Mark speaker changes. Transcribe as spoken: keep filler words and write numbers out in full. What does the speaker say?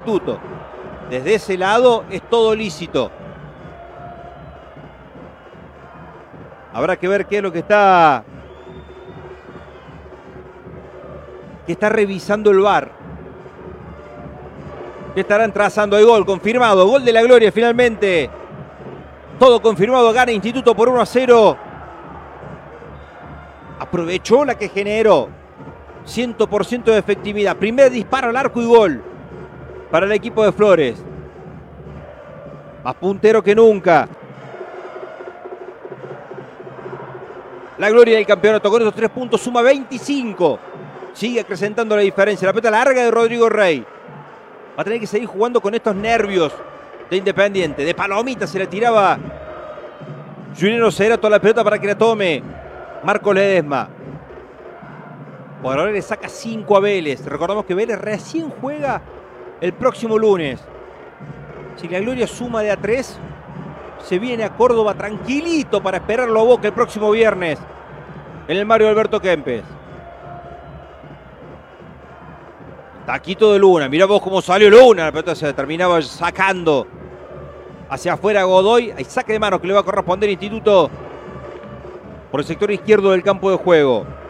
Speaker 1: Instituto. Desde ese lado es todo lícito. Habrá que ver qué es lo que está... que está revisando el V A R. ¿Qué estarán trazando? Hay gol confirmado. Gol de la Gloria finalmente. Todo confirmado. Gana Instituto por uno a cero. Aprovechó la que generó. cien por ciento de efectividad. Primer disparo al arco y gol para el equipo de Flores. Más puntero que nunca. La Gloria del campeonato con esos tres puntos suma veinticinco. Sigue acrecentando la diferencia. La pelota larga de Rodrigo Rey. Va a tener que seguir jugando con estos nervios de Independiente. De palomita se le tiraba Juliano Cerato la pelota para que la tome Marco Ledesma. Por ahora le saca cinco a Vélez. Recordamos que Vélez recién juega el próximo lunes. Si la Gloria suma de a tres, se viene a Córdoba tranquilito para esperarlo a Boca el próximo viernes en el Mario Alberto Kempes. Taquito de Luna, mirá vos cómo salió Luna. La pelota se terminaba sacando hacia afuera Godoy. Hay saque de manos que le va a corresponder Instituto por el sector izquierdo del campo de juego.